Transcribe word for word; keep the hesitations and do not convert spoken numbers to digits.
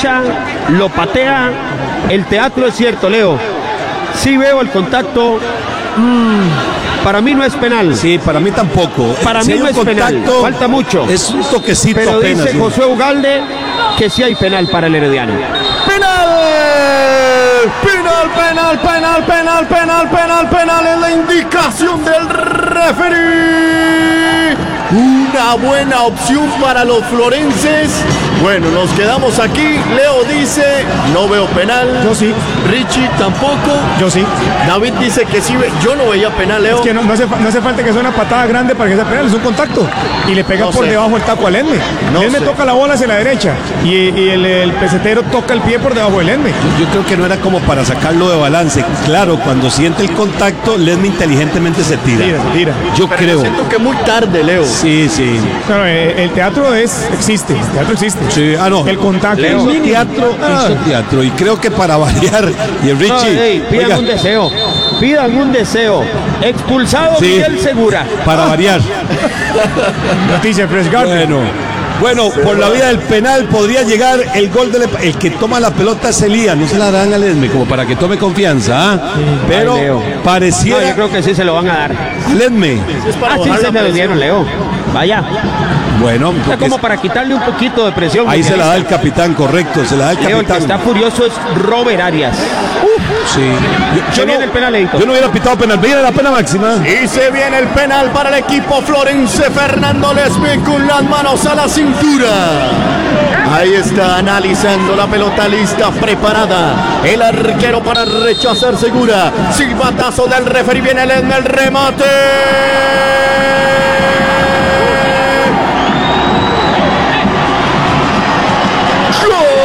derecha, lo patea. El teatro es cierto, Leo. Sí veo el contacto. Mm, para mí no es penal. Sí, para mí tampoco. Para si mí no es penal. Falta mucho. Es un toquecito Pero apenas, dice ¿sí? José Ugalde que sí hay penal para el Herediano. ¡Penal! Penal, penal, penal, penal, penal, penal, penal es la indicación del referee. Una buena opción para los florenses. Bueno, nos quedamos aquí. Leo dice, no veo penal. Yo sí. Richie tampoco. Yo sí. David dice que sí. Yo no veía penal, Leo. Es que no, no, hace, no hace falta que sea una patada grande para que sea penal, es un contacto. Y le pega No por sé. debajo el taco al Ledme. No Ledme sé. toca la bola hacia la derecha y, y el, el pesetero toca el pie por debajo del Ledme. Yo creo que no era como para sacarlo de balance. Claro, cuando siente el contacto, Ledme inteligentemente se tira. Tira, se tira. Yo Pero creo. siento que muy tarde, Leo. Sí, sí. Claro, eh, el teatro es, existe, el teatro existe. Sí, ah, no. El contacto. Hizo teatro, Ah. hizo teatro. Y creo que para variar, y el No, Richie. ey, pidan oiga, un deseo. Pidan un deseo. Expulsado Sí. Miguel Segura. para variar. Noticia Fresh Garden. Bueno, bueno, por la vía del penal podría llegar el gol del el que toma la pelota es Elías, no se la dan a Ledme como para que tome confianza, ¿ah? Pero Ay, Leo. No, pareciera yo creo que sí se lo van a dar. a Ledme. Es para Ah, sí bajar se la le presión. dieron, Leo. Vaya. Bueno, Está porque como para quitarle un poquito de presión. ahí se la da el mundialista. capitán, correcto, se la da el Leo, el que capitán. está furioso es Robert Arias. Sí. Yo, Se viene el penal, Edito. yo no hubiera pitado penal, viene la pena máxima. Y se viene el penal para el equipo florense. Fernando Ledme con las manos a la cintura. Ahí está analizando la pelota lista, preparada. El arquero para rechazar Segura. Silbatazo del referee, viene Ledme, el remate. ¡Gol!